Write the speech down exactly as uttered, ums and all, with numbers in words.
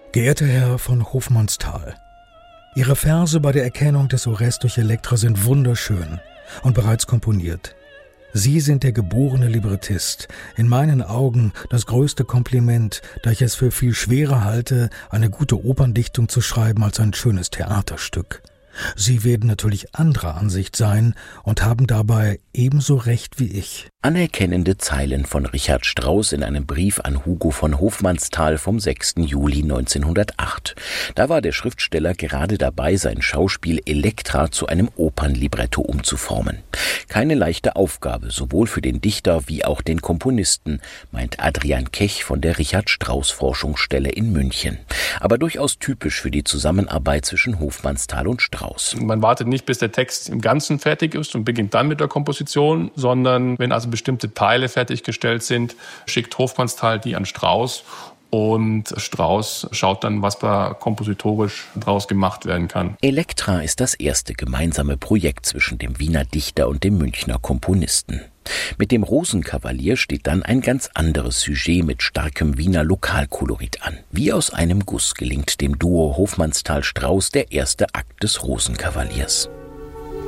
Geehrter Herr von Hofmannsthal, Ihre Verse bei der Erkennung des Orestes durch Elektra sind wunderschön und bereits komponiert. Sie sind der geborene Librettist. In meinen Augen das größte Kompliment, da ich es für viel schwerer halte, eine gute Operndichtung zu schreiben als ein schönes Theaterstück. Sie werden natürlich anderer Ansicht sein und haben dabei ebenso recht wie ich. Anerkennende Zeilen von Richard Strauss in einem Brief an Hugo von Hofmannsthal vom sechsten Juli neunzehnhundertacht. Da war der Schriftsteller gerade dabei, sein Schauspiel Elektra zu einem Opernlibretto umzuformen. Keine leichte Aufgabe, sowohl für den Dichter wie auch den Komponisten, meint Adrian Kech von der Richard-Strauss-Forschungsstelle in München. Aber durchaus typisch für die Zusammenarbeit zwischen Hofmannsthal und Strauss. Man wartet nicht, bis der Text im Ganzen fertig ist und beginnt dann mit der Komposition, sondern wenn also bestimmte Teile fertiggestellt sind, schickt Hofmannsthal die an Strauss und Strauss schaut dann, was da kompositorisch draus gemacht werden kann. Elektra ist das erste gemeinsame Projekt zwischen dem Wiener Dichter und dem Münchner Komponisten. Mit dem Rosenkavalier steht dann ein ganz anderes Sujet mit starkem Wiener Lokalkolorit an. Wie aus einem Guss gelingt dem Duo Hofmannsthal-Strauss der erste Akt des Rosenkavaliers.